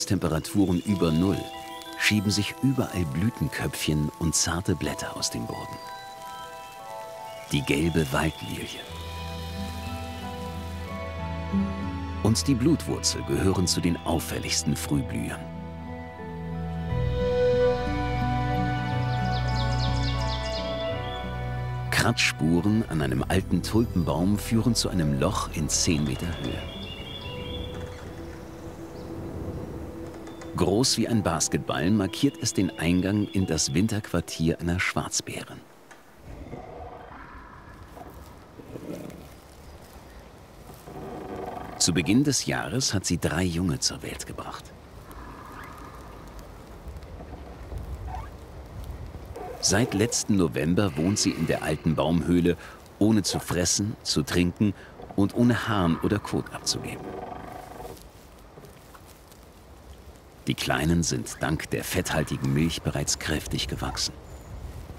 Temperaturen über Null schieben sich überall Blütenköpfchen und zarte Blätter aus dem Boden. Die gelbe Waldlilie und die Blutwurzel gehören zu den auffälligsten Frühblühern. Kratzspuren an einem alten Tulpenbaum führen zu einem Loch in 10 Meter Höhe. Groß wie ein Basketball markiert es den Eingang in das Winterquartier einer Schwarzbären. Zu Beginn des Jahres hat sie 3 Junge zur Welt gebracht. Seit letzten November wohnt sie in der alten Baumhöhle, ohne zu fressen, zu trinken und ohne Harn oder Kot abzugeben. Die Kleinen sind dank der fetthaltigen Milch bereits kräftig gewachsen.